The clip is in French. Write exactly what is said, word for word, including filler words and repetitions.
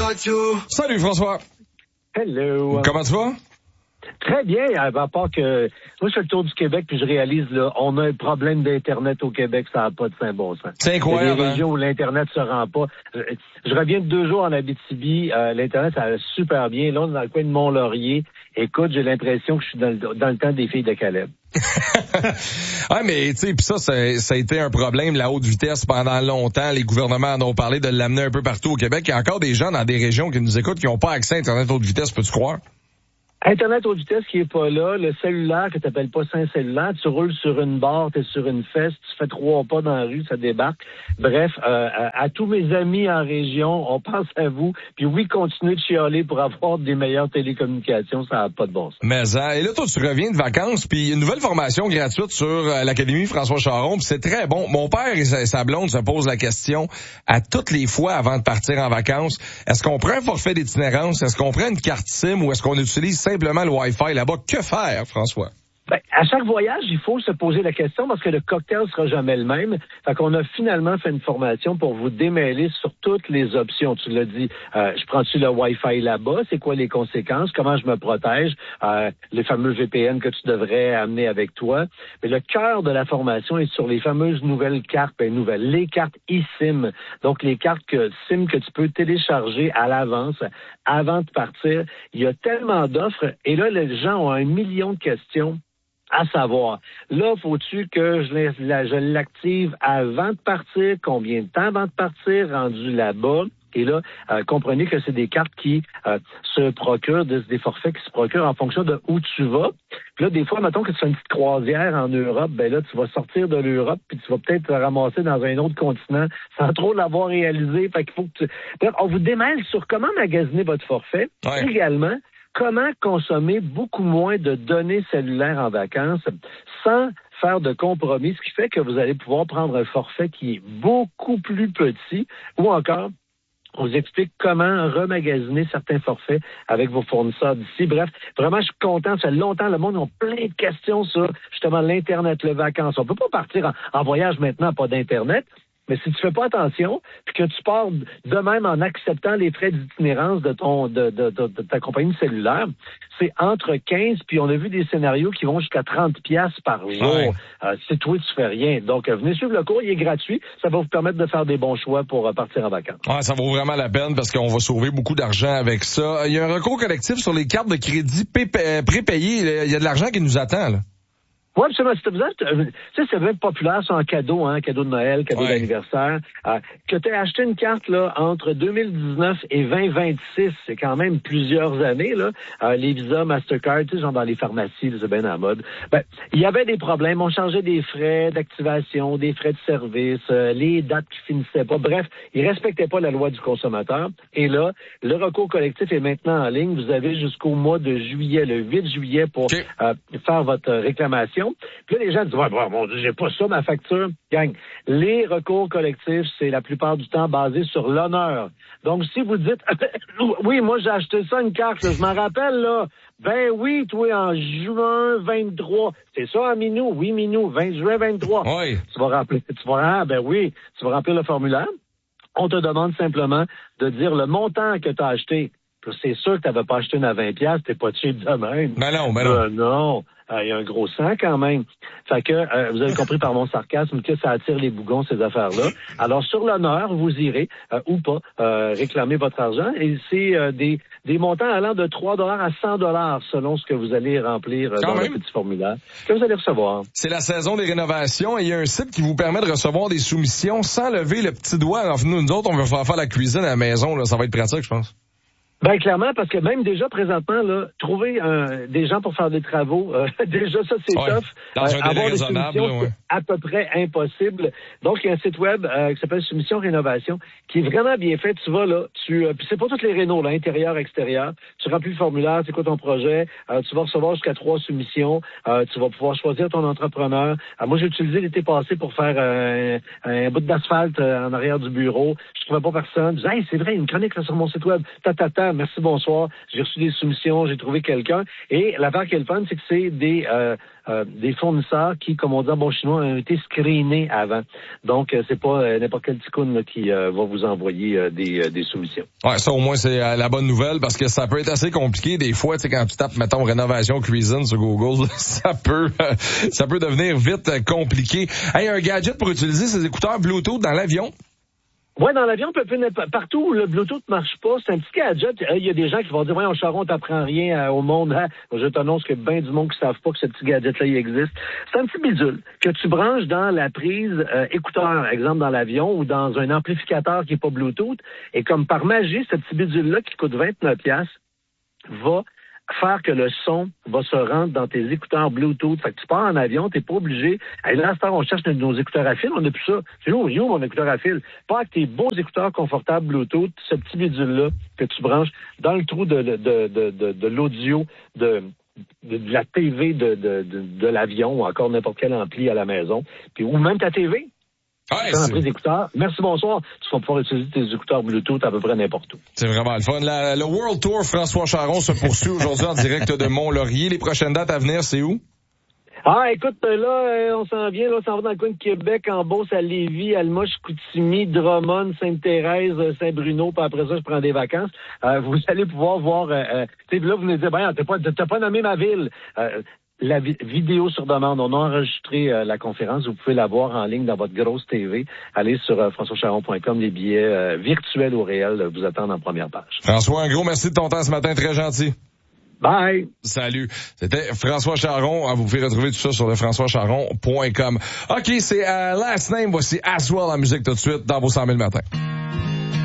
Salut François. Hello. Comment tu vas? Très bien, à part que moi je fais le tour du Québec puis je réalise là, on a un problème d'internet au Québec, ça n'a pas de saint bon sens. C'est incroyable. Il y a des régions où l'internet se rend pas. Je, je reviens de deux jours en Abitibi, euh, l'internet ça allait super bien. Là on est dans le coin de Mont-Laurier. Écoute, j'ai l'impression que je suis dans le, dans le temps des filles de Caleb. ah mais tu sais, puis ça, ça, ça a été un problème la haute vitesse pendant longtemps. Les gouvernements en ont parlé de l'amener un peu partout au Québec. Il y a encore des gens dans des régions qui nous écoutent qui n'ont pas accès à internet haute vitesse, peux-tu croire? Internet haute vitesse qui est pas là, le cellulaire que t'appelles pas un cellulaire, tu roules sur une barre, t'es sur une fesse, tu fais trois pas dans la rue, ça débarque. Bref, euh, à, à tous mes amis en région, on pense à vous. Puis oui, continuez de chialer pour avoir des meilleures télécommunications, ça n'a pas de bon sens. Mais ça, et là toi tu reviens de vacances, puis une nouvelle formation gratuite sur euh, l'Académie François Charon, puis c'est très bon. Mon père et sa, sa blonde se posent la question à toutes les fois avant de partir en vacances, est-ce qu'on prend un forfait d'itinérance, est-ce qu'on prend une carte SIM ou est-ce qu'on utilise simplement le Wi-Fi là-bas? Que faire, François? Ben, à chaque voyage, il faut se poser la question parce que le cocktail sera jamais le même. Fait qu'on a finalement fait une formation pour vous démêler sur toutes les options. Tu l'as dit, euh, je prends-tu le Wi-Fi là-bas? C'est quoi les conséquences? Comment je me protège? Euh, les fameux V P N que tu devrais amener avec toi. Mais le cœur de la formation est sur les fameuses nouvelles cartes, ben, nouvelles, les cartes eSIM. Donc, les cartes que, SIM que tu peux télécharger à l'avance avant de partir. Il y a tellement d'offres et là, les gens ont un million de questions. À savoir, là, faut-tu que je, je l'active avant de partir? Combien de temps avant de partir? Rendu là-bas? Et là, euh, comprenez que c'est des cartes qui euh, se procurent, des, des forfaits qui se procurent en fonction de où tu vas. Puis là, des fois, mettons que tu fais une petite croisière en Europe, ben là, tu vas sortir de l'Europe, puis tu vas peut-être te ramasser dans un autre continent sans trop l'avoir réalisé. Fait qu'il faut que tu... Donc, on vous démêle sur comment magasiner votre forfait. Ouais. Également, comment consommer beaucoup moins de données cellulaires en vacances sans faire de compromis, ce qui fait que vous allez pouvoir prendre un forfait qui est beaucoup plus petit ou encore on vous explique comment remagasiner certains forfaits avec vos fournisseurs d'ici. Bref, vraiment, je suis content. Ça fait longtemps, le monde a plein de questions sur justement l'Internet, les vacances. On peut pas partir en, en voyage maintenant, pas d'Internet. Mais si tu fais pas attention, puis que tu pars de même en acceptant les frais d'itinérance de ton de, de, de, de ta compagnie cellulaire, c'est entre quinze, puis on a vu des scénarios qui vont jusqu'à trente piastres par jour. Ouais. Euh, c'est toi, tu fais rien. Donc, euh, venez suivre le cours, il est gratuit. Ça va vous permettre de faire des bons choix pour euh, partir en vacances. Ouais, ça vaut vraiment la peine parce qu'on va sauver beaucoup d'argent avec ça. Il y a un recours collectif sur les cartes de crédit prépayées. Il y a de l'argent qui nous attend, là. Oui, absolument. C'est bizarre. Tu sais, c'est vraiment populaire, c'est un cadeau, hein, cadeau de Noël, cadeau ouais. d'anniversaire. Euh, que tu as acheté une carte là entre deux mille dix-neuf et vingt vingt-six, c'est quand même plusieurs années, là. Euh, les Visa, Mastercard, tu sais, genre dans les pharmacies, là, c'est bien à la mode. Ben, il y avait des problèmes. On changeait des frais d'activation, des frais de service, euh, les dates qui finissaient pas. Bref, ils respectaient pas la loi du consommateur. Et là, le recours collectif est maintenant en ligne. Vous avez jusqu'au mois de juillet, le huit juillet, pour okay. euh, faire votre réclamation. Puis là, les gens disent, ouais, bon, mon Dieu, j'ai pas ça, ma facture. Gang, les recours collectifs, c'est la plupart du temps basé sur l'honneur. Donc, si vous dites, oui, moi, j'ai acheté ça, une carte, là, je m'en rappelle, là. Ben oui, toi, en juin vingt-trois. C'est ça, en Minou? Oui, Minou, vingt juin vingt-trois. Oui. Tu vas remplir, tu vas, ah, ben oui, tu vas remplir le formulaire. On te demande simplement de dire le montant que tu as acheté. C'est sûr que tu n'avais pas acheté une à vingt piastres, t'es pas cheap de même. Ben non, ben non. Euh, non. Il euh, y a un gros sang quand même. Fait que euh, vous avez compris par mon sarcasme que ça attire les bougons, ces affaires-là. Alors, sur l'honneur, vous irez, euh, ou pas, euh, réclamer votre argent. Et c'est euh, des, des montants allant de trois dollars à cent dollars selon ce que vous allez remplir euh, dans même. le petit formulaire que vous allez recevoir. C'est la saison des rénovations et il y a un site qui vous permet de recevoir des soumissions sans lever le petit doigt. Alors, nous, nous autres, on va faire faire la cuisine à la maison. Là. Ça va être pratique, je pense. Ben clairement, parce que même déjà présentement, là, trouver euh, des gens pour faire des travaux, euh, déjà ça c'est ouais, tough. Dans euh, un délai avoir raisonnable, des soumissions, ouais. c'est à peu près impossible. Donc il y a un site web euh, qui s'appelle Soumission Rénovation, qui est vraiment bien fait. Tu vas là, tu euh, puis c'est pas toutes les rénaux, là, intérieur, extérieur. Tu remplis le formulaire, c'est quoi ton projet, euh, tu vas recevoir jusqu'à trois soumissions. Euh, tu vas pouvoir choisir ton entrepreneur. Euh, moi j'ai utilisé l'été passé pour faire euh, un, un bout d'asphalte euh, en arrière du bureau. Je trouvais pas personne. Je disais, hey, c'est vrai, une chronique là, sur mon site web. Ta ta ta. super, merci, bonsoir. J'ai reçu des soumissions, j'ai trouvé quelqu'un. Et l'affaire qui est le fun, c'est que c'est des euh, euh, des fournisseurs qui, comme on dit en bon chinois, ont été screenés avant. Donc, euh, c'est pas euh, n'importe quel ticoun là, qui euh, va vous envoyer euh, des, euh, des soumissions. Ouais, ça au moins c'est euh, la bonne nouvelle parce que ça peut être assez compliqué des fois, tu sais, quand tu tapes, mettons, rénovation cuisine sur Google, ça peut euh, ça peut devenir vite euh, compliqué. Hey, un gadget pour utiliser ces écouteurs Bluetooth dans l'avion? Ouais, dans l'avion, peut partout où le Bluetooth marche pas, c'est un petit gadget. Il y a des gens qui vont dire, voyons, Charon, t'apprends rien euh, au monde. Hein? Je t'annonce que ben du monde qui savent pas que ce petit gadget-là, il existe. C'est un petit bidule que tu branches dans la prise euh, écouteur, exemple dans l'avion, ou dans un amplificateur qui est pas Bluetooth. Et comme par magie, ce petit bidule-là qui coûte vingt-neuf piastres va faire que le son va se rendre dans tes écouteurs Bluetooth. Fait que tu pars en avion, t'es pas obligé. Hey, là, à cette heure, on cherche nos écouteurs à fil, on n'a plus ça. C'est où, où mon écouteur à fil? Pas avec tes beaux écouteurs confortables Bluetooth, ce petit bidule-là que tu branches dans le trou de, de, de, de, de, de l'audio, de, de, de la T V de, de, de, de l'avion, ou encore n'importe quel ampli à la maison, puis ou même ta T V. Ouais, c'est... prise d'écouteurs. Merci, bonsoir. Tu vas pouvoir utiliser tes écouteurs Bluetooth à peu près n'importe où. C'est vraiment le fun. La, le World Tour François Charon se poursuit aujourd'hui en direct de Mont-Laurier. Les prochaines dates à venir, c'est où? Ah, écoute, là, on s'en vient, là, on s'en va dans le coin de Québec, en Beauce, à Lévis, Alma, Chicoutimi, Drummond, Sainte-Thérèse, Saint-Bruno, puis après ça, je prends des vacances. Euh, vous allez pouvoir voir, euh, tu sais, là, vous nous dites, ben, t'as pas, t'as pas nommé ma ville. Euh, La vi- vidéo sur demande, on a enregistré euh, la conférence, vous pouvez la voir en ligne dans votre grosse T V. Allez sur euh, françois charon point com, les billets euh, virtuels ou réels euh, vous attendent en première page. François, un gros merci de ton temps ce matin, très gentil. Bye! Salut. C'était François Charon. Vous pouvez retrouver tout ça sur le françois charon point com. OK, c'est euh, Last Name. Voici Aswell en musique tout de suite dans vos cent mille matins.